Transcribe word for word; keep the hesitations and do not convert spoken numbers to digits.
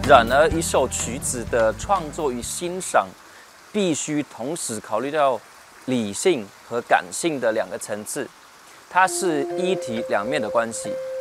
然而，一首曲子的创作与欣赏，必须同时考虑到理性和感性的两个层次，它是一体两面的关系。